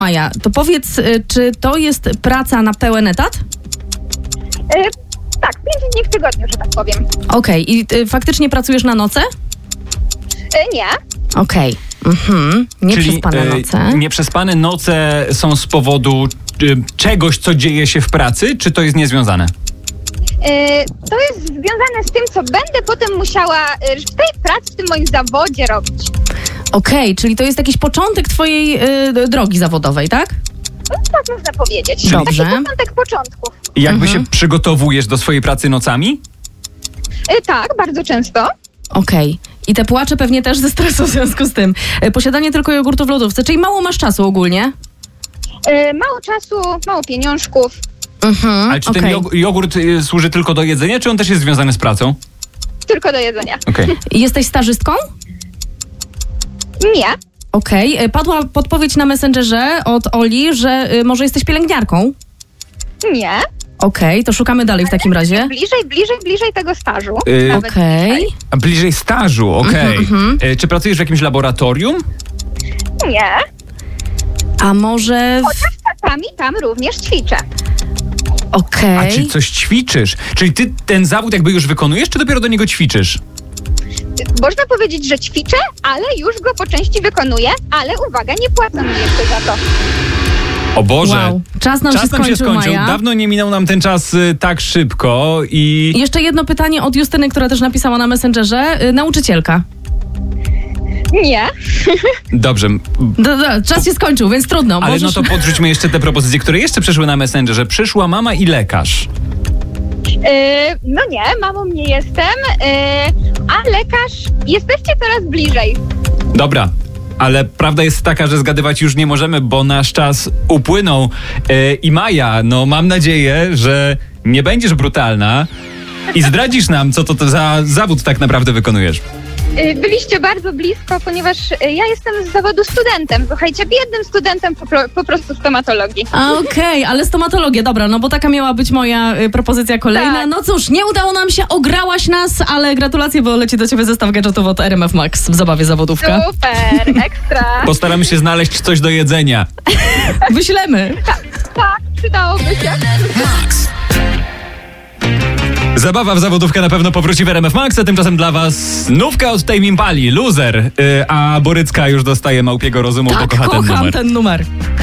Maja, to powiedz, czy to jest praca na pełen etat? Tak, 5 dni w tygodniu, że tak powiem. Okej, i faktycznie pracujesz na noce? Nie. Okej. Nieprzespane noce. Nieprzespane noce są z powodu czegoś, co dzieje się w pracy, czy to jest niezwiązane? To jest związane z tym, co będę potem musiała w tej pracy, w tym moim zawodzie robić. Okej, czyli to jest jakiś początek twojej drogi zawodowej, tak? No, tak można powiedzieć. Dobrze. Taki początek początków. Jakby się przygotowujesz do swojej pracy nocami? Tak, bardzo często. Okej. I te płacze pewnie też ze stresu w związku z tym. Posiadanie tylko jogurtu w lodówce, czyli mało masz czasu ogólnie? Mało czasu, mało pieniążków. Ale czy ten jogurt służy tylko do jedzenia, czy on też jest związany z pracą? Tylko do jedzenia. Okej. Jesteś stażystką? Nie. Okej. Padła podpowiedź na Messengerze od Oli, że może jesteś pielęgniarką? Nie. Okej, to szukamy dalej w takim razie. Bliżej tego stażu. Nawet Okej. bliżej. A bliżej stażu, Czy pracujesz w jakimś laboratorium? Nie. A może... Chociaż czasami tam również ćwiczę. A Okej. czy coś ćwiczysz? Czyli ty ten zawód jakby już wykonujesz, czy dopiero do niego ćwiczysz? Można powiedzieć, że ćwiczę, ale już go po części wykonuję, ale uwaga, nie płacą mi jeszcze za to. O Boże. Wow. Czas nam się skończył, Maja. Dawno nie minął nam ten czas tak szybko i... Jeszcze jedno pytanie od Justyny, która też napisała na Messengerze. Nauczycielka. Nie. Dobrze. Czas się skończył, więc trudno. Ale Możesz... no to podrzućmy jeszcze te propozycje, które jeszcze przyszły na Messengerze. Przyszła mama i lekarz. No nie, mamą nie jestem, a lekarz jesteście coraz bliżej. Dobra. Ale prawda jest taka, że zgadywać już nie możemy, bo nasz czas upłynął. I Maja, no mam nadzieję, że nie będziesz brutalna i zdradzisz nam, co to za zawód tak naprawdę wykonujesz. Byliście bardzo blisko, ponieważ ja jestem z zawodu studentem. Słuchajcie, biednym studentem po prostu stomatologii. Okej, ale stomatologia, dobra, no bo taka miała być moja propozycja kolejna. Tak. No cóż, nie udało nam się, ograłaś nas, ale gratulacje, bo leci do ciebie zestaw gadżetów od RMF Max w zabawie zawodówka. Super, ekstra. Postaramy się znaleźć coś do jedzenia. Wyślemy. Tak, przydałoby się. Zabawa w zawodówkę na pewno powróci w RMF Max, a tymczasem dla was nówka od Tame Impali, Loser, a Borycka już dostaje małpiego rozumu, bo kocha ten numer. Kocham ten numer.